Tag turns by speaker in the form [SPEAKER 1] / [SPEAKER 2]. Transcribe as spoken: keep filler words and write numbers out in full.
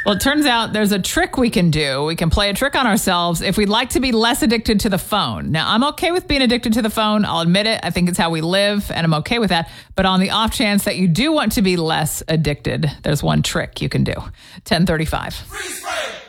[SPEAKER 1] Well, it turns out there's a trick we can do. We can play a trick on ourselves if we'd like to be less addicted to the phone. Now, I'm okay with being addicted to the phone. I'll admit it. I think it's how we live, and I'm okay with that. But on the off chance that you do want to be less addicted, there's one trick you can do. ten thirty-five.
[SPEAKER 2] Freeze frame.